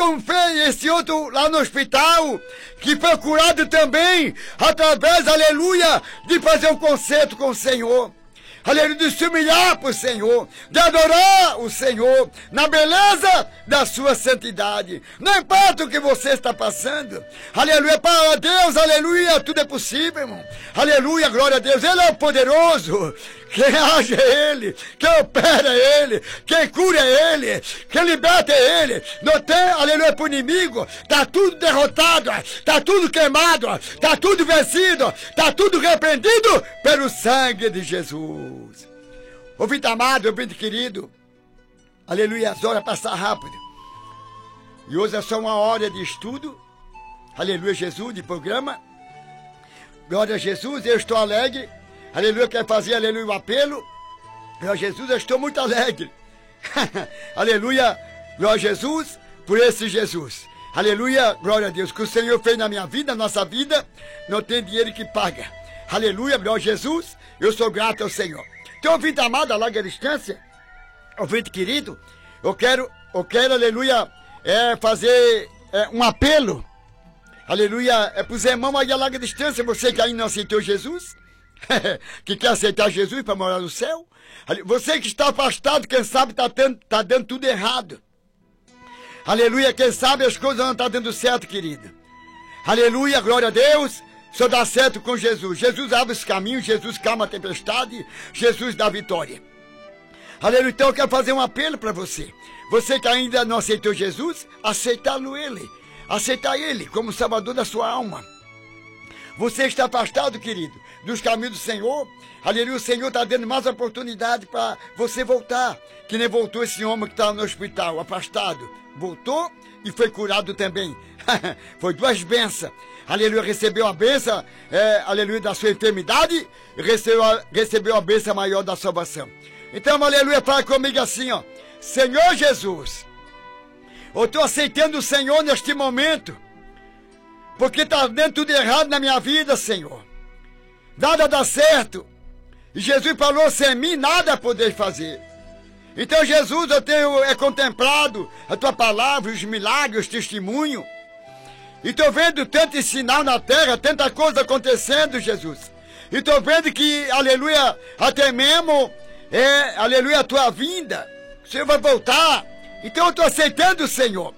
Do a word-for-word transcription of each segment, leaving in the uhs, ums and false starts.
como fez esse outro lá no hospital, que foi curado também, através, aleluia, de fazer um concerto com o Senhor. Aleluia, de se humilhar para o Senhor, de adorar o Senhor, na beleza da sua santidade. Não importa o que você está passando. Aleluia, para Deus, aleluia, tudo é possível, irmão. Aleluia, glória a Deus, Ele é o poderoso. Quem age é Ele, quem opera é Ele, quem cura é Ele, quem liberta é Ele. Não tem, aleluia, para o inimigo, está tudo derrotado, está tudo queimado, está tudo vencido, está tudo repreendido pelo sangue de Jesus. Ouvinte amado, ouvinte querido, aleluia, as horas passam rápido. E hoje é só uma hora de estudo, aleluia, Jesus, de programa. Glória a Jesus, eu estou alegre. Aleluia, quer fazer, aleluia, o apelo. Glória a Jesus, eu estou muito alegre. Aleluia, glória a Jesus, por esse Jesus. Aleluia, glória a Deus, que o Senhor fez na minha vida, na nossa vida, não tem dinheiro que paga. Aleluia, glória a Jesus, eu sou grato ao Senhor. Então, ouvinte amado, a larga distância, ouvinte querido, eu quero, eu quero, aleluia, é, fazer é, um apelo. Aleluia, é para os irmãos aí a larga distância, você que ainda não aceitou Jesus, que quer aceitar Jesus para morar no céu. Você que está afastado, quem sabe está tá dando tudo errado. Aleluia, quem sabe as coisas não estão dando certo, querido. Aleluia, glória a Deus, só dá certo com Jesus. Jesus abre os caminhos, Jesus calma a tempestade, Jesus dá vitória. Aleluia, então eu quero fazer um apelo para você. Você que ainda não aceitou Jesus, aceitá-lo Ele. Aceitar Ele como Salvador da sua alma. Você está afastado, querido, dos caminhos do Senhor. Aleluia, o Senhor está dando mais oportunidade para você voltar. Que nem voltou esse homem que estava no hospital, afastado. Voltou e foi curado também. Foi duas bênçãos. Aleluia, recebeu a bênção, é, aleluia, da sua enfermidade e recebeu a, recebeu a bênção maior da salvação. Então, aleluia, fala comigo assim, ó. Senhor Jesus, eu estou aceitando o Senhor neste momento. Porque está dando tudo errado na minha vida, Senhor. Nada dá certo. E Jesus falou, sem mim nada poder fazer. Então, Jesus, eu tenho é, contemplado a tua palavra, os milagres, os testemunhos. E estou vendo tanto sinal na terra, tanta coisa acontecendo, Jesus. E estou vendo que, aleluia, até mesmo, é, aleluia, a tua vinda. O Senhor vai voltar. Então, eu estou aceitando o Senhor.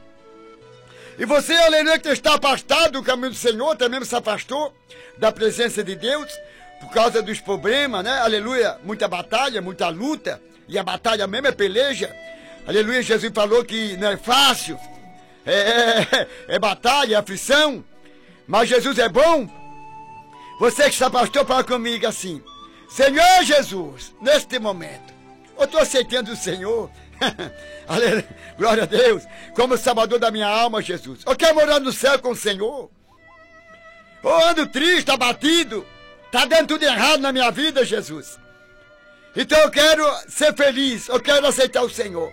E você, aleluia, que está afastado do caminho do Senhor, também se afastou da presença de Deus, por causa dos problemas, né? Aleluia, muita batalha, muita luta, e a batalha mesmo é peleja. Aleluia, Jesus falou que não é fácil, é, é, é batalha, é aflição, mas Jesus é bom. Você que se afastou, fala comigo assim, Senhor Jesus, neste momento, eu estou aceitando o Senhor. Aleluia, glória a Deus, como Salvador da minha alma, Jesus. Eu quero morar no céu com o Senhor. Eu ando triste, abatido, está dando tudo errado na minha vida, Jesus. Então eu quero ser feliz, eu quero aceitar o Senhor.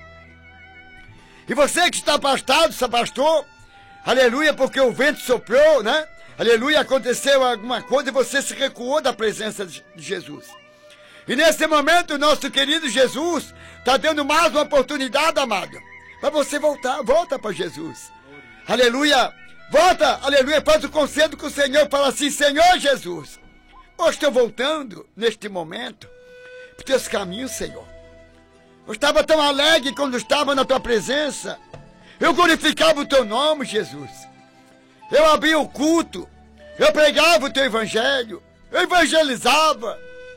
E você que está afastado, se afastou, aleluia, porque o vento soprou, né? Aleluia, aconteceu alguma coisa e você se recuou da presença de Jesus. E nesse momento, o nosso querido Jesus está dando mais uma oportunidade, amado, para você voltar. Volta para Jesus. Aleluia. Volta, aleluia. Faz o conselho com o Senhor. Fala assim, Senhor Jesus, eu estou voltando neste momento para os teus caminhos, Senhor. Eu estava tão alegre quando estava na tua presença. Eu glorificava o teu nome, Jesus. Eu abria o culto. Eu pregava o teu evangelho. Eu evangelizava.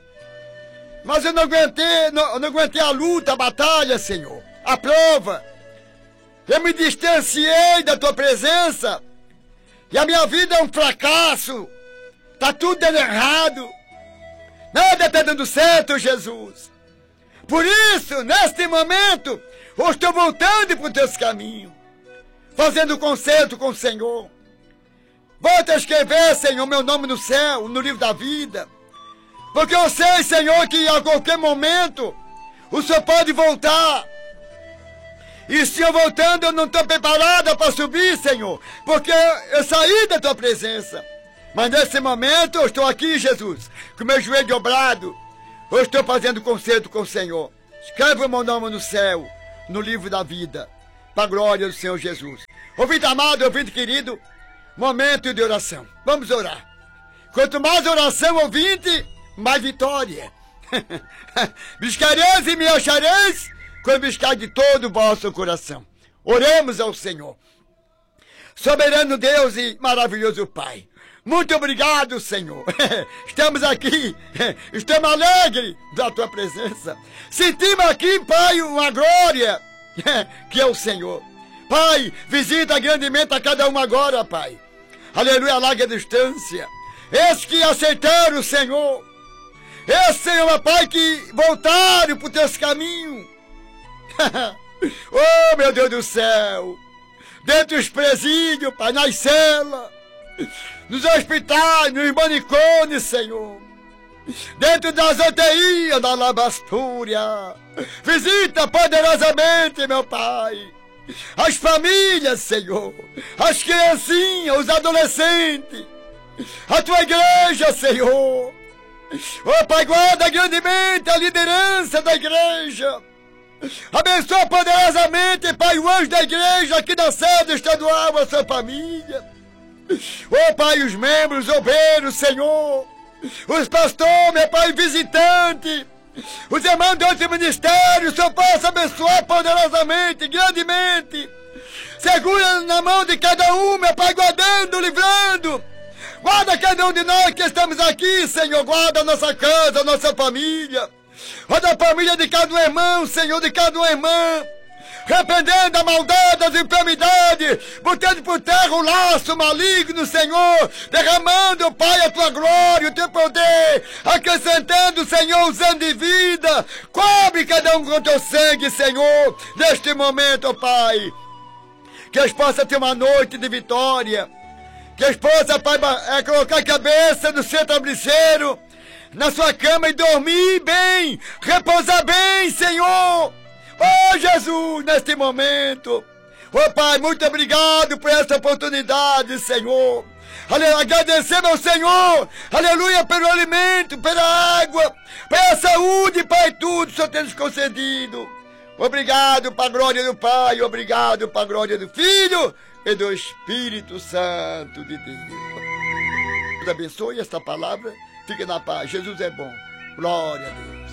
Mas eu não aguentei, não, eu não aguentei a luta, a batalha, Senhor. A prova. Eu me distanciei da tua presença. E a minha vida é um fracasso. Está tudo dando errado. Nada está dando certo, Jesus. Por isso, neste momento, eu estou voltando para os teus caminhos. Fazendo concerto com o Senhor. Volta a escrever, Senhor, meu nome no céu, no livro da vida. Porque eu sei, Senhor, que a qualquer momento o Senhor pode voltar. E se eu voltando, eu não estou preparada para subir, Senhor. Porque eu saí da tua presença. Mas nesse momento eu estou aqui, Jesus, com meu joelho dobrado. Eu estou fazendo concerto com o Senhor. Escreve o meu nome no céu, no livro da vida, para a glória do Senhor Jesus. Ouvinte amado, ouvinte querido, momento de oração. Vamos orar. Quanto mais oração, ouvinte, mais vitória. Buscareis e me achareis quando buscar de todo o vosso coração. Oremos ao Senhor. Soberano Deus e maravilhoso Pai, muito obrigado, Senhor. Estamos aqui, estamos alegres da Tua presença. Sentimos aqui, Pai, uma glória, que é o Senhor. Pai, visita grandemente a cada um agora, Pai. Aleluia, larga distância. Esses que aceitaram o Senhor. Esses, Senhor, Pai, que voltaram para os Teus caminhos. Oh, meu Deus do céu. Dentro dos presídios, Pai, nas celas, nos hospitais, nos manicômios, Senhor. Dentro das U T I, da labastúria. Visita poderosamente, meu Pai, as famílias, Senhor. As criancinhas, os adolescentes. A Tua igreja, Senhor. Oh, Pai, guarda grandemente a liderança da igreja. Abençoa poderosamente, Pai, o anjo da igreja aqui da sede estadual, a sua família. Oh, Pai, os membros, os obreiros, Senhor. Os pastores, meu Pai, visitantes. Os irmãos de outro ministério, o Senhor possa abençoar poderosamente, grandemente. Segura na mão de cada um, meu Pai, guardando, livrando. Guarda cada um de nós que estamos aqui, Senhor. Guarda a nossa casa, a nossa família. Guarda a família de cada um irmão, Senhor, de cada uma irmã. Repreendendo a maldade, as enfermidades, botando por terra o laço maligno, Senhor. Derramando, Pai, a Tua glória, o Teu poder. Acrescentando, Senhor, usando de vida. Cobre cada um com Teu sangue, Senhor. Neste momento, Pai. Que eles possam ter uma noite de vitória. Que a esposa, Pai, é colocar a cabeça no seu travesseiro, na sua cama e dormir bem, repousar bem, Senhor. Oh, Jesus, neste momento. Oh, Pai, muito obrigado por essa oportunidade, Senhor. Aleluia, agradecemos ao Senhor, aleluia, pelo alimento, pela água, pela saúde, Pai, tudo o Senhor tem nos concedido. Obrigado para a glória do Pai, obrigado para a glória do Filho e do Espírito Santo de Deus. Deus abençoe esta palavra. Fique na paz. Jesus é bom. Glória a Deus.